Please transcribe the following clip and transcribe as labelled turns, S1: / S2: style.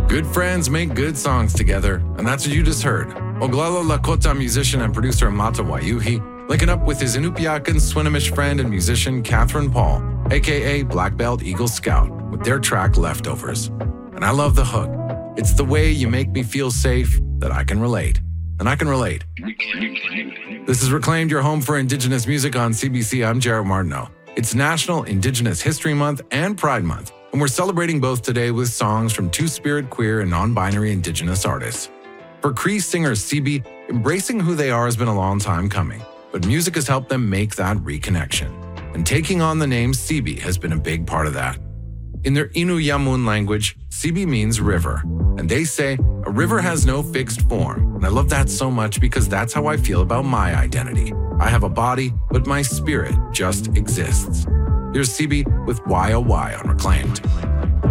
S1: Good friends make good songs together, and that's what you just heard. Oglala Lakota musician and producer Mata Wayuhi linking up with his Inupiakan Swinomish friend and musician Catherine Paul, aka Black Belt Eagle Scout, with their track Leftovers. And I love the hook. It's the way you make me feel safe that I can relate. And I can relate. This is Reclaimed, your home for Indigenous music on CBC. I'm Jared Martineau. It's National Indigenous History Month and Pride Month, and we're celebrating both today with songs from two-spirit, queer, and non-binary Indigenous artists. For Cree singer CB, embracing who they are has been a long time coming, but music has helped them make that reconnection. And taking on the name CB has been a big part of that. In their Innu Yamun language, CB means river, and they say a river has no fixed form. And I love that so much because that's how I feel about my identity. I have a body, but my spirit just exists. Here's CB with Why Oh Why on Reclaimed.